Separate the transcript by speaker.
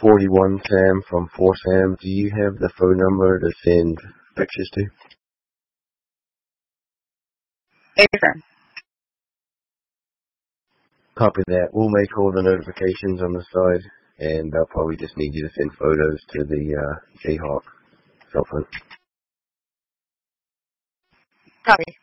Speaker 1: 41 Sam from 4 Sam. Do you have the phone number to send pictures to?
Speaker 2: Affirm.
Speaker 1: Copy that. We'll make all the notifications on the side, and I'll probably just need you to send photos to the Jayhawk cell phone.
Speaker 2: Copy.